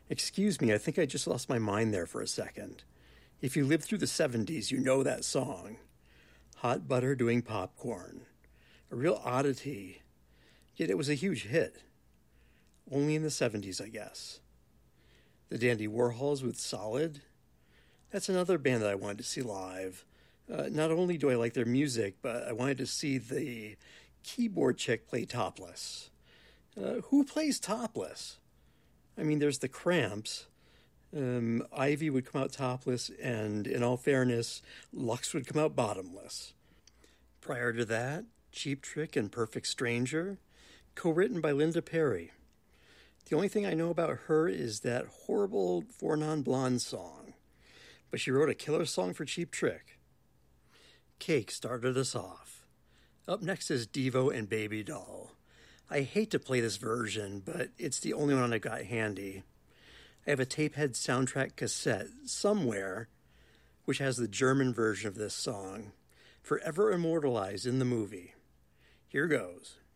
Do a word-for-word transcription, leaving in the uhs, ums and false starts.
Excuse me, I think I just lost my mind there for a second. If you lived through the seventies, you know that song. Hot butter doing popcorn. A real oddity. Yet it was a huge hit. Only in the seventies, I guess. The Dandy Warhols with Solid. That's another band that I wanted to see live. Uh, not only do I like their music, but I wanted to see the keyboard chick play topless. Uh, who plays topless? I mean, there's the Cramps. Um, Ivy would come out topless, and in all fairness, Lux would come out bottomless. Prior to that, Cheap Trick and Perfect Stranger, co-written by Linda Perry. The only thing I know about her is that horrible Four Non-Blondes song, but she wrote a killer song for Cheap Trick. Cake started us off. Up next is Devo and Baby Doll. I hate to play this version, but it's the only one I got handy. I have a Tapehead soundtrack cassette somewhere which has the German version of this song, forever immortalized in the movie. Here goes.